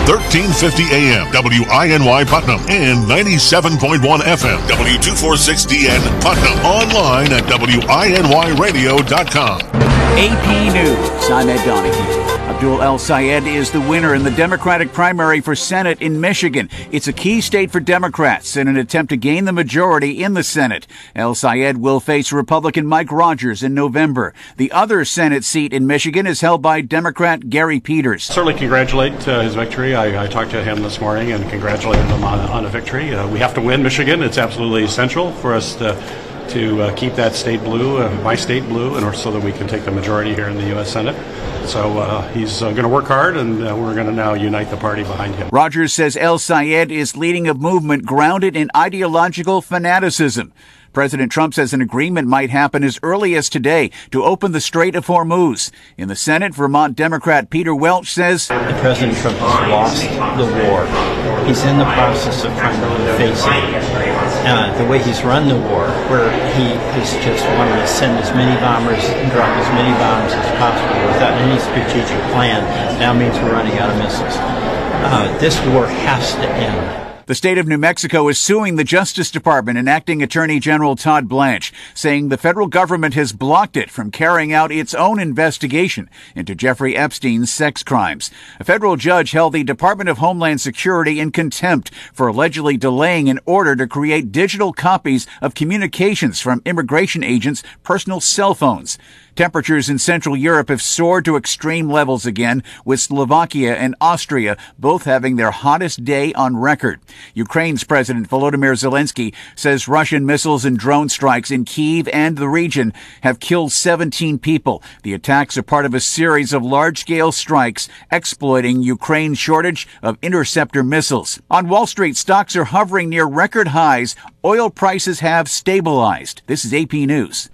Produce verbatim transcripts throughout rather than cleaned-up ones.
thirteen fifty A M, W I N Y Putnam, and ninety-seven point one F M, W two forty-six D N Putnam. Online at W I N Y radio dot com. A P News, I'm Ed Donahue. Abdul El-Sayed is the winner in the Democratic primary for Senate in Michigan. It's a key state for Democrats in an attempt to gain the majority in the Senate. El-Sayed will face Republican Mike Rogers in November. The other Senate seat in Michigan is held by Democrat Gary Peters. Certainly congratulate uh, his victory. I, I talked to him this morning and congratulated him on, on a victory. Uh, we have to win Michigan. It's absolutely essential for us to to uh, keep that state blue, uh, my state blue, and so that we can take the majority here in the U S Senate. So uh, he's uh, going to work hard, and uh, we're going to now unite the party behind him. Rogers says El-Sayed is leading a movement grounded in ideological fanaticism. President Trump says an agreement might happen as early as today to open the Strait of Hormuz. In the Senate, Vermont Democrat Peter Welch says the President Trump has lost the war. He's in the process of trying to face it. Uh, the way he's run the war, where he is just wanting to send as many bombers and drop as many bombs as possible without any strategic plan, now means we're running out of missiles. Uh, this war has to end. The state of New Mexico is suing the Justice Department and Acting Attorney General Todd Blanche, saying the federal government has blocked it from carrying out its own investigation into Jeffrey Epstein's sex crimes. A federal judge held the Department of Homeland Security in contempt for allegedly delaying an order to create digital copies of communications from immigration agents' personal cell phones. Temperatures in Central Europe have soared to extreme levels again, with Slovakia and Austria both having their hottest day on record. Ukraine's President Volodymyr Zelensky says Russian missiles and drone strikes in Kyiv and the region have killed seventeen people. The attacks are part of a series of large-scale strikes exploiting Ukraine's shortage of interceptor missiles. On Wall Street, stocks are hovering near record highs. Oil prices have stabilized. This is A P News.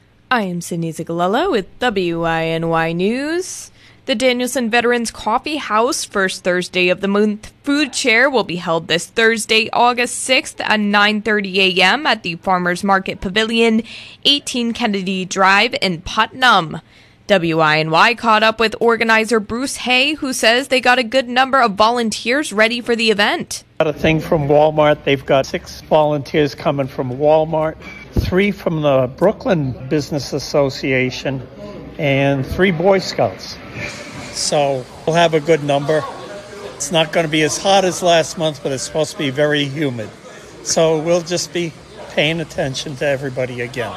I am Sydney Zigalella with W I N Y News. The Danielson Veterans Coffee House First Thursday of the Month Food Share will be held this Thursday, August sixth at nine thirty a m at the Farmers Market Pavilion, eighteen Kennedy Drive in Putnam. W I N Y caught up with organizer Bruce Hay, who says they got a good number of volunteers ready for the event. Got a thing from Walmart. They've got six volunteers coming from Walmart, three from the Brooklyn Business Association, and three Boy Scouts. So we'll have a good number. It's not going to be as hot as last month, but it's supposed to be very humid. So we'll just be paying attention to everybody again.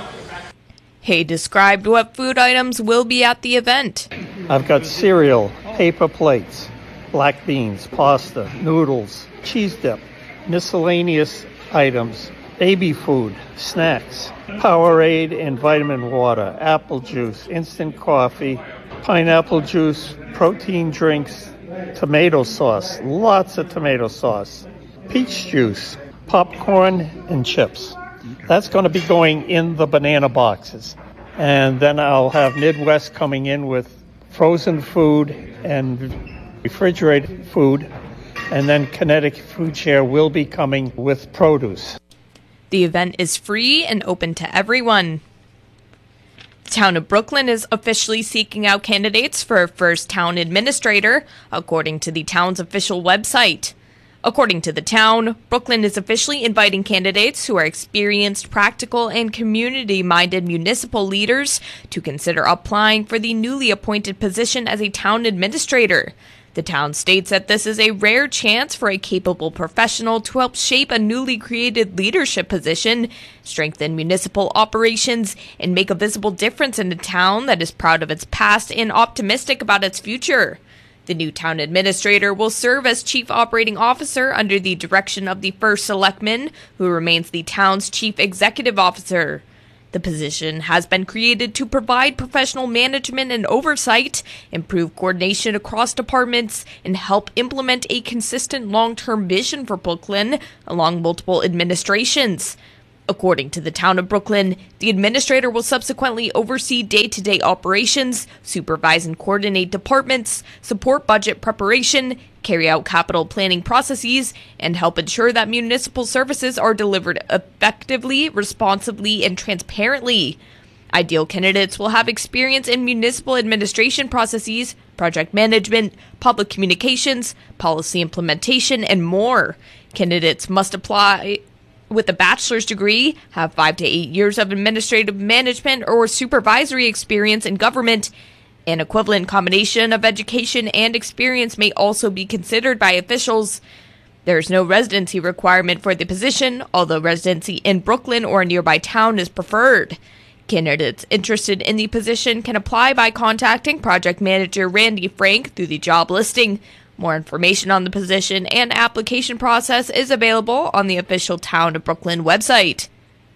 Hay described what food items will be at the event. I've got cereal, paper plates, black beans, pasta, noodles, cheese dip, miscellaneous items, baby food, snacks, Powerade and vitamin water, apple juice, instant coffee, pineapple juice, protein drinks, tomato sauce, lots of tomato sauce, peach juice, popcorn, and chips. That's going to be going in the banana boxes. And then I'll have Midwest coming in with frozen food and refrigerated food. And then Kinetic Food Share will be coming with produce. The event is free and open to everyone. The town of Brooklyn is officially seeking out candidates for first town administrator, according to the town's official website. According to the town, Brooklyn is officially inviting candidates who are experienced, practical, and community-minded municipal leaders to consider applying for the newly appointed position as a town administrator. The town states that this is a rare chance for a capable professional to help shape a newly created leadership position, strengthen municipal operations, and make a visible difference in a town that is proud of its past and optimistic about its future. The new town administrator will serve as chief operating officer under the direction of the first selectman, who remains the town's chief executive officer. The position has been created to provide professional management and oversight, improve coordination across departments, and help implement a consistent long-term vision for Brooklyn along multiple administrations. According to the town of Brooklyn, the administrator will subsequently oversee day-to-day operations, supervise and coordinate departments, support budget preparation, carry out capital planning processes, and help ensure that municipal services are delivered effectively, responsibly, and transparently. Ideal candidates will have experience in municipal administration processes, project management, public communications, policy implementation, and more. Candidates must apply with a bachelor's degree, have five to eight years of administrative management or supervisory experience in government. An equivalent combination of education and experience may also be considered by officials. There is no residency requirement for the position, although residency in Brooklyn or a nearby town is preferred. Candidates interested in the position can apply by contacting Project Manager Randy Frank through the job listing. More information on the position and application process is available on the official Town of Brooklyn website.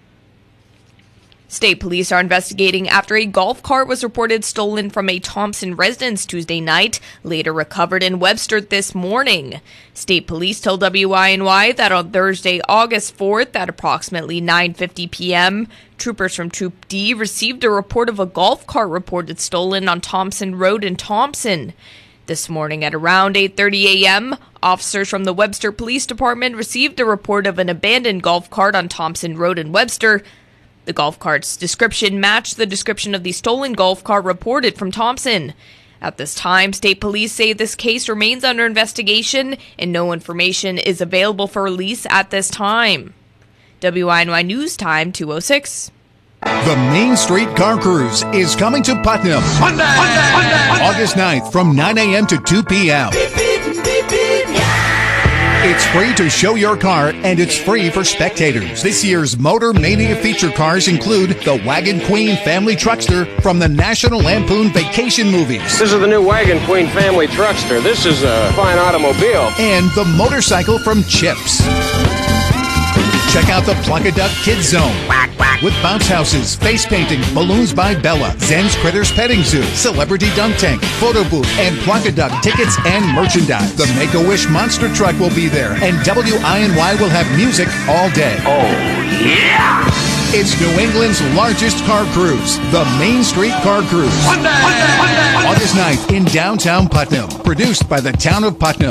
State police are investigating after a golf cart was reported stolen from a Thompson residence Tuesday night, later recovered in Webster this morning. State police told W I N Y that on Thursday, August fourth, at approximately nine fifty p.m., troopers from Troop D received a report of a golf cart reported stolen on Thompson Road in Thompson. This morning at around eight thirty a.m., officers from the Webster Police Department received a report of an abandoned golf cart on Thompson Road in Webster. The golf cart's description matched the description of the stolen golf cart reported from Thompson. At this time, state police say this case remains under investigation and no information is available for release at this time. W I N Y News Time two oh six. The Main Street Car Cruise is coming to Putnam. Hyundai, Hyundai, Hyundai, August ninth from nine a.m. to two p.m. Beep, beep, beep, beep. Yeah. It's free to show your car, and it's free for spectators. This year's Motor Mania feature cars include the Wagon Queen Family Truckster from the National Lampoon Vacation movies. This is the new Wagon Queen Family Truckster. This is a fine automobile. And the motorcycle from Chips. Check out the Plunk-A-Duck Kids Zone. Quack, quack. With bounce houses, face painting, balloons by Bella, Zen's Critters Petting Zoo, Celebrity Dunk Tank, photo booth, and Plunk-A-Duck tickets and merchandise. The Make-A-Wish Monster Truck will be there, and W I N Y will have music all day. Oh, yeah! It's New England's largest car cruise, the Main Street Car Cruise. Hyundai, Hyundai, Hyundai. August ninth in downtown Putnam. Produced by the Town of Putnam.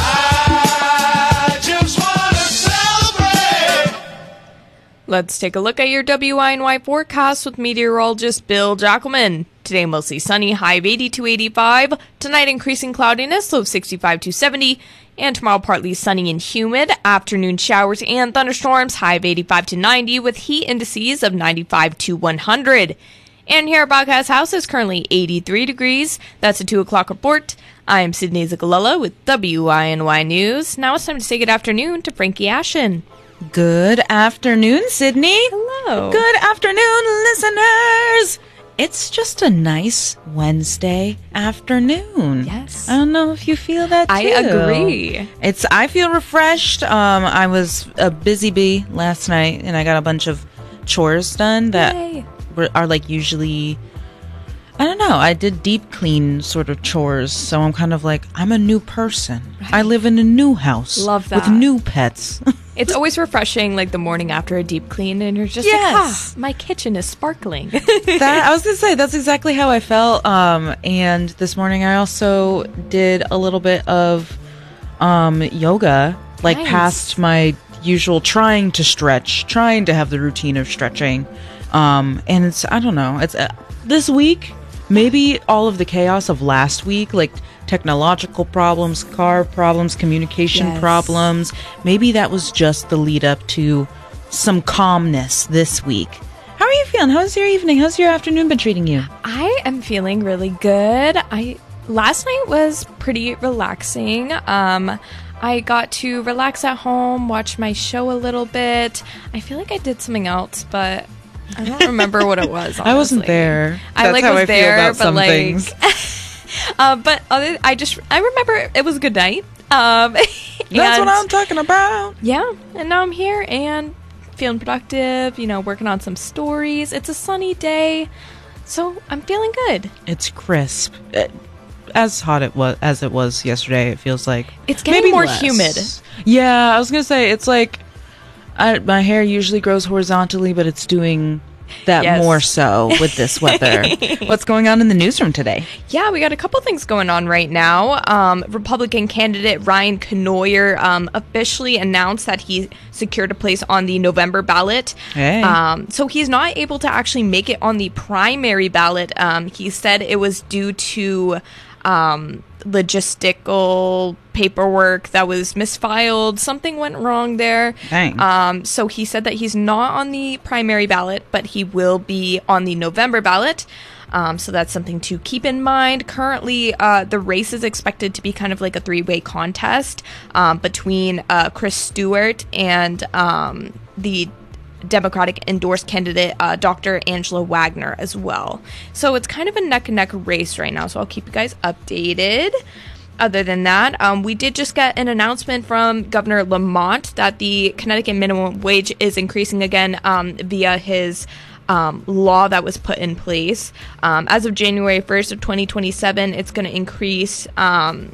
I just want to celebrate. Let's take a look at your W I N Y forecast with meteorologist Bill Jackelman. Today mostly sunny, high of eighty to eighty-five. Tonight increasing cloudiness, low of sixty-five to seventy. And tomorrow partly sunny and humid. Afternoon showers and thunderstorms, high of eighty-five to ninety with heat indices of ninety-five to one hundred. And here at Broadcast House is currently eighty-three degrees. That's a two o'clock report. I am Sydney Zagalella with W I N Y News. Now it's time to say good afternoon to Frankie Ashen. Good afternoon, Sydney. Hello. Good afternoon, listeners. It's just a nice Wednesday afternoon. Yes. I don't know if you feel that too. I agree. It's. I feel refreshed. Um, I was a busy bee last night, and I got a bunch of chores done that Yay. were, are like usually. I don't know. I did deep clean sort of chores, so I'm kind of like, I'm a new person. Right. I live in a new house. Love that. With new pets. It's always refreshing, like the morning after a deep clean, and you're just Yes. like, ah, my kitchen is sparkling. that I was gonna say that's exactly how I felt. Um, and this morning I also did a little bit of um yoga, like Nice. past my usual trying to stretch, trying to have the routine of stretching. Um, and it's I don't know. It's uh, this week. Maybe all of the chaos of last week, like technological problems, car problems, communication Yes. problems, maybe that was just the lead up to some calmness this week. How are you feeling? How's your evening? How's your afternoon been treating you? I am feeling really good. I last night was pretty relaxing. Um, I got to relax at home, watch my show a little bit. I feel like I did something else, but I don't remember what it was. Honestly. I wasn't there. I That's like how was I feel there, about but some like, things. uh, but other, I just I remember it was a good night. Um, That's and- what I'm talking about. Yeah, and now I'm here and feeling productive. You know, working on some stories. It's a sunny day, so I'm feeling good. It's crisp. Uh, As hot it was as it was yesterday, it feels like It's getting maybe more less. humid. Yeah, I was gonna say it's like I, my hair usually grows horizontally, but it's doing that Yes. more so with this weather. What's going on in the newsroom today? Yeah, we got a couple things going on right now. Um, Republican candidate Ryan Knoyer um, officially announced that he secured a place on the November ballot. Hey. Um, so he's not able to actually make it on the primary ballot. Um, he said it was due to um, logistical paperwork that was misfiled. Something went wrong there. Dang. Um, so he said that he's not on the primary ballot, but he will be on the November ballot. Um, so that's something to keep in mind. Currently, uh, the race is expected to be kind of like a three-way contest um, between uh, Chris Stewart and um, the Democratic endorsed candidate, uh, Doctor Angela Wagner, as well. So it's kind of a neck-and-neck race right now, so I'll keep you guys updated. Other than that, um, we did just get an announcement from Governor Lamont that the Connecticut minimum wage is increasing again um, via his um, law that was put in place. Um, as of January first of twenty twenty-seven, it's going to increase um,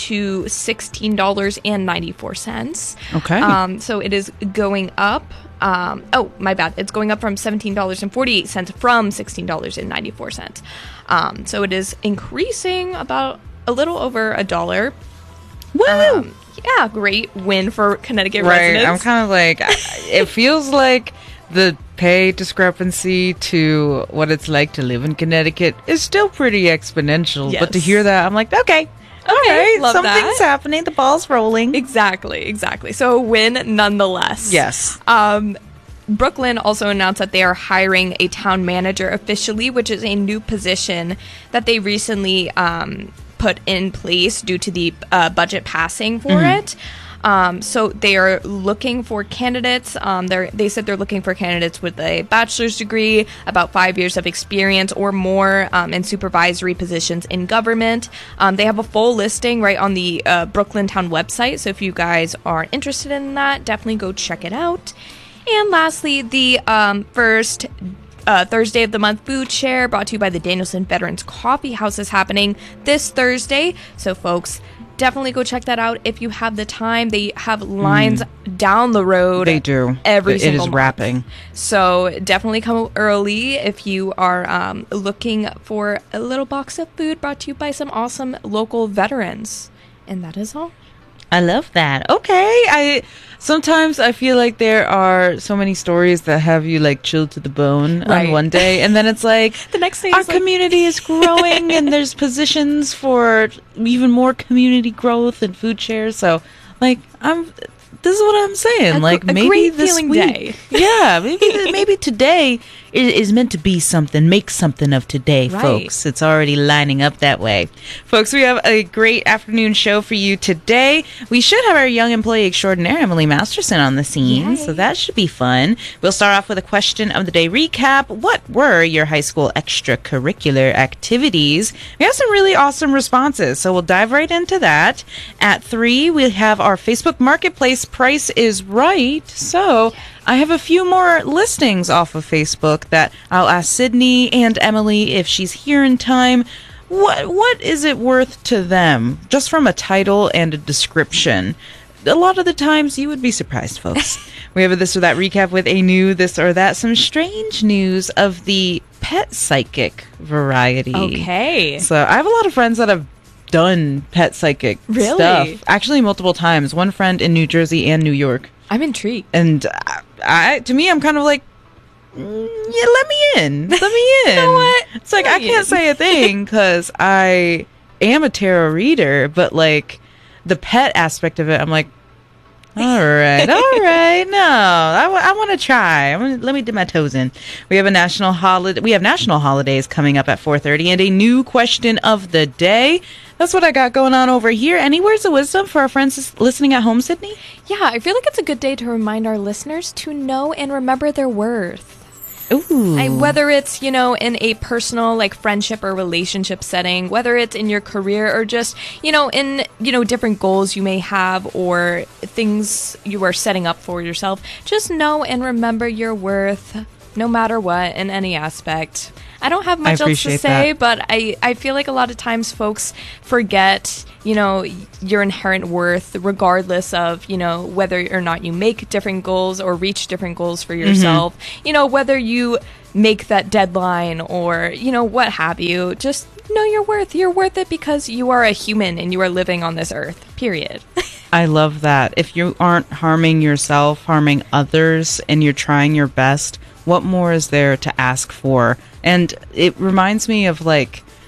to sixteen dollars and ninety-four cents. Okay. Um, so it is going up. Um, oh, my bad. It's going up from seventeen dollars and forty-eight cents from sixteen dollars and ninety-four cents. Um, so it is increasing about a little over a dollar. Woo! Um, yeah, great win for Connecticut Right. residents. I'm kind of like, it feels like the pay discrepancy to what it's like to live in Connecticut is still pretty exponential. Yes. But to hear that, I'm like, okay. All Okay, right, love something's that. happening. The ball's rolling. Exactly, exactly. So a win nonetheless. Yes. Um, Brooklyn also announced that they are hiring a town manager officially, which is a new position that they recently um, put in place due to the uh, budget passing for Mhm. it. Um, so they are looking for candidates. Um, they they said they're looking for candidates with a bachelor's degree, about five years of experience or more um, in supervisory positions in government. Um, they have a full listing right on the uh, Brooklyn Town website. So if you guys are interested in that, definitely go check it out. And lastly, the um, first uh, Thursday of the month food share brought to you by the Danielson Veterans Coffee House is happening this Thursday. So folks, definitely go check that out if you have the time. They have lines mm. down the road. They do. Every it, single It is month. wrapping. So definitely come early if you are um, looking for a little box of food brought to you by some awesome local veterans. And that is all. I love that. Okay. I sometimes I feel like there are so many stories that have you like chilled to the bone Right. on one day, and then it's like The next day our is like- community is growing and there's positions for even more community growth and food shares. So like I'm this is what I'm saying. A like gr- a maybe great this feeling week, day. yeah, maybe maybe today is, is meant to be something. Make something of today, Right. folks. It's already lining up that way, folks. We have a great afternoon show for you today. We should have our young employee extraordinaire Emily Masterson on the scene, Yay. so that should be fun. We'll start off with a question of the day recap. What were your high school extracurricular activities? We have some really awesome responses, so we'll dive right into that. At three, we have our Facebook Marketplace Price is Right. So I have a few more listings off of Facebook that I'll ask Sydney and Emily if she's here in time. What what is it worth to them? Just from a title and a description. A lot of the times you would be surprised, folks. We have a this or that recap with a new this or that. Some strange news of the pet psychic variety. Okay. So I have a lot of friends that have done pet psychic Really? stuff. Actually, multiple times. One friend in New Jersey and New York. I'm intrigued. And I, I to me, I'm kind of like, mm, yeah, let me in. Let me in. You know what? It's like, Let I me can't in. say a thing because I am a tarot reader, but like the pet aspect of it, I'm like, all right, all right, no, I, w- I want to try. I wanna, let me dip my toes in. We have a national holiday. We have national holidays coming up at four thirty, and a new question of the day. That's what I got going on over here. Any words of wisdom for our friends listening at home, Sydney? Yeah, I feel like it's a good day to remind our listeners to know and remember their worth. Ooh, I, whether it's, you know, in a personal, like, friendship or relationship setting, whether it's in your career or just, you know, in, you know, different goals you may have or things you are setting up for yourself, just know and remember your worth no matter what in any aspect. I don't have much else to appreciate say, that. but I, I feel like a lot of times folks forget, you know, your inherent worth regardless of, you know, whether or not you make different goals or reach different goals for yourself, you know, whether you make that deadline or, you know, what have you. Just know your worth. You're worth it because you are a human and you are living on this earth, period. I love that. If you aren't harming yourself, harming others, and you're trying your best, what more is there to ask for? And it reminds me of like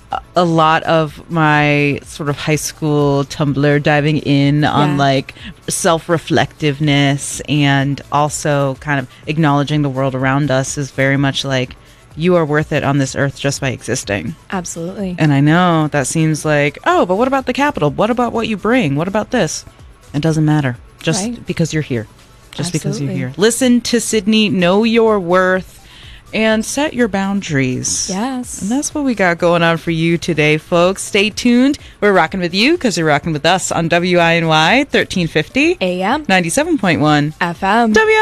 a lot of my sort of high school Tumblr diving in on Yeah. like self-reflectiveness and also kind of acknowledging the world around us is very much like you are worth it on this earth just by existing. Absolutely. And I know that seems like, oh, but what about the Capitol? What about what you bring? What about this? It doesn't matter. Just Right. because you're here. Just because you're Absolutely. here. Listen to Sydney, know your worth, and set your boundaries. Yes. And that's what we got going on for you today, folks. Stay tuned. We're rocking with you because you're rocking with us on W I N Y thirteen fifty A M ninety-seven point one F M. W